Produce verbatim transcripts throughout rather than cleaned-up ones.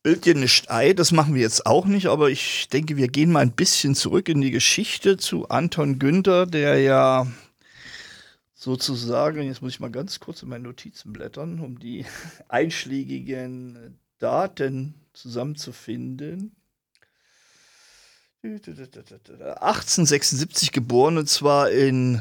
Bild dir nicht ein, das machen wir jetzt auch nicht, aber ich denke, wir gehen mal ein bisschen zurück in die Geschichte zu Anton Günther, der ja sozusagen, jetzt muss ich mal ganz kurz in meine Notizen blättern, um die einschlägigen Daten zusammenzufinden. achtzehnhundertsechsundsiebzig geboren, und zwar in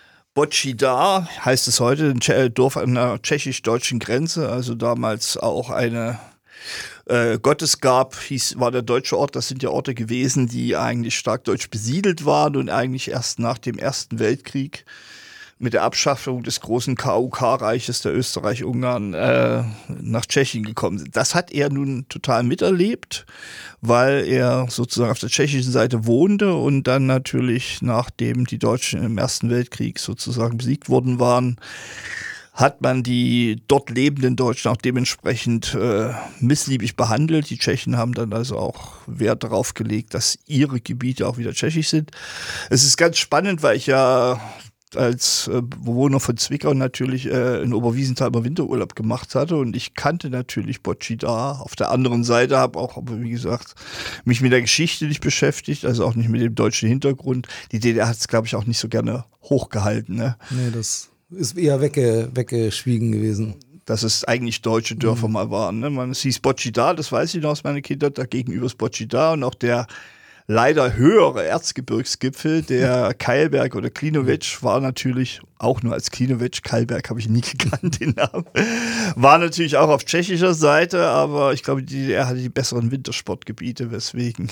Bočidar, heißt es heute, ein Dorf an der tschechisch-deutschen Grenze, also damals auch eine äh, Gottesgab, hieß, war der deutsche Ort. Das sind ja Orte gewesen, die eigentlich stark deutsch besiedelt waren und eigentlich erst nach dem Ersten Weltkrieg mit der Abschaffung des großen K U K-Reiches der Österreich-Ungarn äh, nach Tschechien gekommen sind. Das hat er nun total miterlebt, weil er sozusagen auf der tschechischen Seite wohnte und dann natürlich, nachdem die Deutschen im Ersten Weltkrieg sozusagen besiegt worden waren, hat man die dort lebenden Deutschen auch dementsprechend äh, missliebig behandelt. Die Tschechen haben dann also auch Wert darauf gelegt, dass ihre Gebiete auch wieder tschechisch sind. Es ist ganz spannend, weil ich ja als äh, Bewohner von Zwickau natürlich äh, in Oberwiesenthal mal Winterurlaub gemacht hatte und ich kannte natürlich Bočidar. Auf der anderen Seite habe auch, aber wie gesagt, mich mit der Geschichte nicht beschäftigt, also auch nicht mit dem deutschen Hintergrund. Die D D R hat es, glaube ich, auch nicht so gerne hochgehalten. Ne? Nee, das ist eher wegge, weggeschwiegen gewesen. Dass es eigentlich deutsche Dörfer mhm. mal waren. Ne? Man, es hieß Bočidar, das weiß ich noch aus meiner Kindheit, da gegenüber ist Bočidar und auch der leider höhere Erzgebirgsgipfel, der Keilberg oder Klinovec, war natürlich auch nur als Klinovec, Keilberg habe ich nie gekannt, den Namen, war natürlich auch auf tschechischer Seite, aber ich glaube, die D D R hatte die besseren Wintersportgebiete, weswegen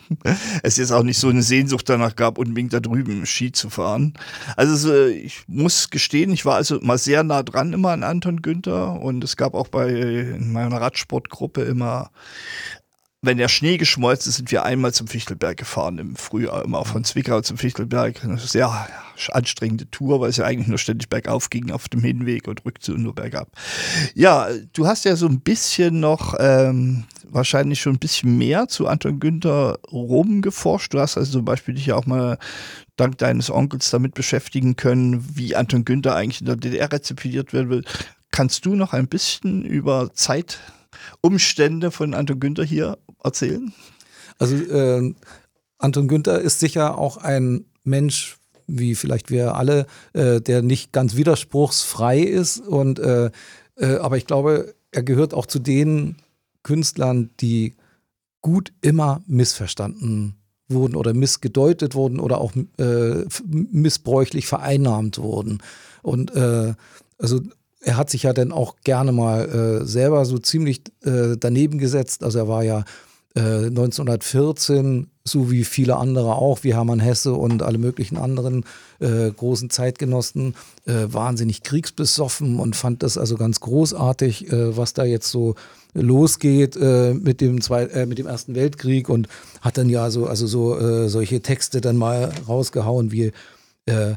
es jetzt auch nicht so eine Sehnsucht danach gab, unbedingt da drüben Ski zu fahren. Also ich muss gestehen, ich war also mal sehr nah dran immer an Anton Günther und es gab auch bei in meiner Radsportgruppe immer, wenn der Schnee geschmolzen ist, sind wir einmal zum Fichtelberg gefahren im Frühjahr, immer von Zwickau zum Fichtelberg. Eine sehr anstrengende Tour, weil es ja eigentlich nur ständig bergauf ging auf dem Hinweg und rückzu nur bergab. Ja, du hast ja so ein bisschen noch, ähm, wahrscheinlich schon ein bisschen mehr zu Anton Günther rumgeforscht. Du hast also zum Beispiel dich ja auch mal dank deines Onkels damit beschäftigen können, wie Anton Günther eigentlich in der D D R rezipiert werden will. Kannst du noch ein bisschen über Zeitumstände von Anton Günther hier erzählen? Also äh, Anton Günther ist sicher auch ein Mensch, wie vielleicht wir alle, äh, der nicht ganz widerspruchsfrei ist. Und, äh, äh, aber ich glaube, er gehört auch zu den Künstlern, die gut immer missverstanden wurden oder missgedeutet wurden oder auch äh, missbräuchlich vereinnahmt wurden. Und äh, also er hat sich ja dann auch gerne mal äh, selber so ziemlich äh, daneben gesetzt. Also er war ja äh, neunzehnhundertvierzehn, so wie viele andere auch, wie Hermann Hesse und alle möglichen anderen äh, großen Zeitgenossen, äh, wahnsinnig kriegsbesoffen und fand das also ganz großartig, äh, was da jetzt so losgeht äh, mit dem Zwei- äh, mit dem Ersten Weltkrieg und hat dann ja so also so äh, solche Texte dann mal rausgehauen wie äh,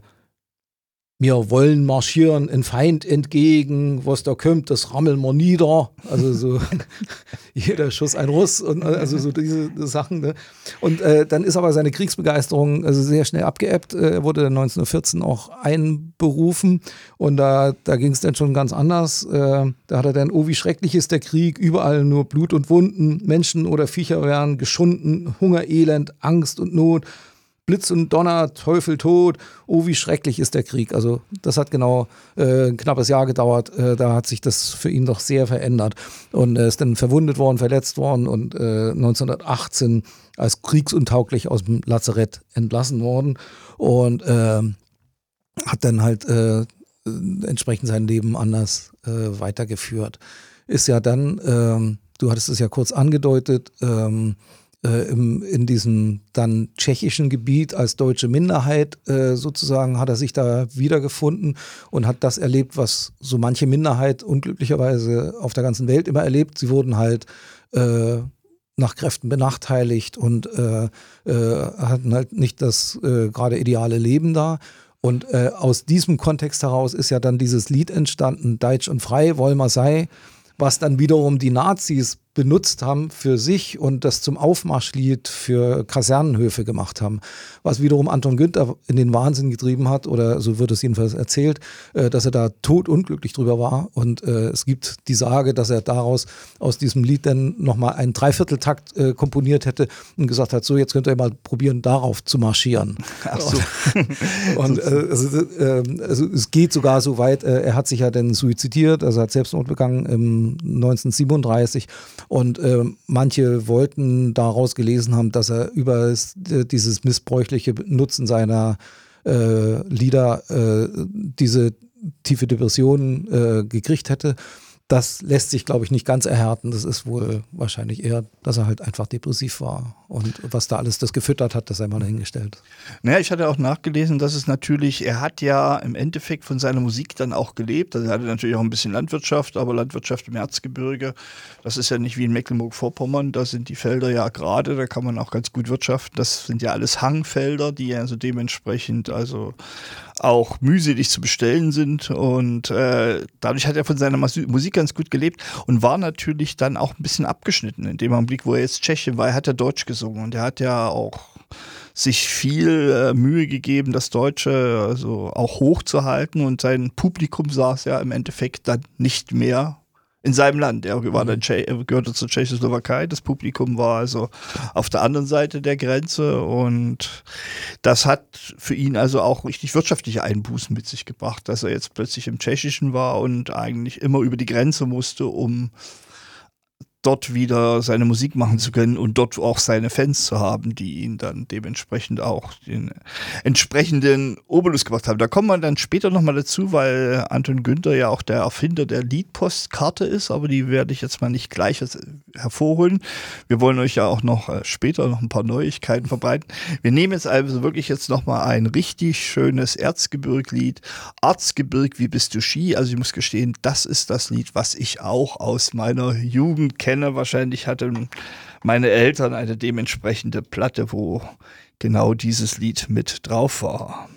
wir wollen marschieren in Feind entgegen, was da kommt, das rammeln wir nieder. Also so jeder Schuss ein Russ und also so diese Sachen. Ne? Und äh, dann ist aber seine Kriegsbegeisterung also sehr schnell abgeebbt. Er wurde dann neunzehnhundertvierzehn auch einberufen und da, da ging es dann schon ganz anders. Äh, da hat er dann, oh wie schrecklich ist der Krieg, überall nur Blut und Wunden, Menschen oder Viecher werden geschunden, Hunger, Elend, Angst und Not. Blitz und Donner, Teufel, Tod, oh wie schrecklich ist der Krieg. Also das hat genau äh, ein knappes Jahr gedauert, äh, da hat sich das für ihn doch sehr verändert und er ist dann verwundet worden, verletzt worden und äh, neunzehnhundertachtzehn als kriegsuntauglich aus dem Lazarett entlassen worden und äh, hat dann halt äh, entsprechend sein Leben anders äh, weitergeführt. Ist ja dann, ähm, du hattest es ja kurz angedeutet, ähm, Im, in diesem dann tschechischen Gebiet als deutsche Minderheit äh, sozusagen hat er sich da wiedergefunden und hat das erlebt, was so manche Minderheit unglücklicherweise auf der ganzen Welt immer erlebt. Sie wurden halt äh, nach Kräften benachteiligt und äh, äh, hatten halt nicht das äh, gerade ideale Leben da. Und äh, aus diesem Kontext heraus ist ja dann dieses Lied entstanden, Deutsch und frei, wollen wir sei, was dann wiederum die Nazis benutzt haben für sich und das zum Aufmarschlied für Kasernenhöfe gemacht haben. Was wiederum Anton Günther in den Wahnsinn getrieben hat, oder so wird es jedenfalls erzählt, äh, dass er da totunglücklich drüber war. Und äh, es gibt die Sage, dass er daraus aus diesem Lied dann nochmal einen Dreivierteltakt äh, komponiert hätte und gesagt hat, so jetzt könnt ihr mal probieren, darauf zu marschieren. Ach so. Und äh, also, äh, also es geht sogar so weit, äh, er hat sich ja dann suizidiert, also hat Selbstmord begangen im neunzehnhundertsiebenunddreißig. Und äh, manche wollten daraus gelesen haben, dass er über das, dieses missbräuchliche Nutzen seiner äh, Lieder äh, diese tiefe Depression äh, gekriegt hätte. Das lässt sich, glaube ich, nicht ganz erhärten. Das ist wohl wahrscheinlich eher, dass er halt einfach depressiv war. Und was da alles das gefüttert hat, das sei mal dahingestellt. Naja, ich hatte auch nachgelesen, dass es natürlich, er hat ja im Endeffekt von seiner Musik dann auch gelebt. Also er hatte natürlich auch ein bisschen Landwirtschaft, aber Landwirtschaft im Erzgebirge, das ist ja nicht wie in Mecklenburg-Vorpommern, da sind die Felder ja gerade, da kann man auch ganz gut wirtschaften. Das sind ja alles Hangfelder, die also dementsprechend also auch mühselig zu bestellen sind. Und äh, dadurch hat er von seiner Musik ganz gut gelebt und war natürlich dann auch ein bisschen abgeschnitten in dem Augenblick, wo er jetzt Tscheche war. Er hat ja Deutsch gesungen und er hat ja auch sich viel äh, Mühe gegeben, das Deutsche also auch hochzuhalten, und sein Publikum saß ja im Endeffekt dann nicht mehr in seinem Land. Er war dann Tsche- er gehörte zur Tschechoslowakei. Das Publikum war also auf der anderen Seite der Grenze, und das hat für ihn also auch richtig wirtschaftliche Einbußen mit sich gebracht, dass er jetzt plötzlich im Tschechischen war und eigentlich immer über die Grenze musste, um dort wieder seine Musik machen zu können und dort auch seine Fans zu haben, die ihn dann dementsprechend auch den entsprechenden Obolus gebracht haben. Da kommt man dann später nochmal dazu, weil Anton Günther ja auch der Erfinder der Liedpostkarte ist, aber die werde ich jetzt mal nicht gleich hervorholen. Wir wollen euch ja auch noch später noch ein paar Neuigkeiten verbreiten. Wir nehmen jetzt also wirklich jetzt nochmal ein richtig schönes Erzgebirglied. Erzgebirg, wie bist du Ski? Also ich muss gestehen, das ist das Lied, was ich auch aus meiner Jugend kenne. Wahrscheinlich hatten meine Eltern eine dementsprechende Platte, wo genau dieses Lied mit drauf war.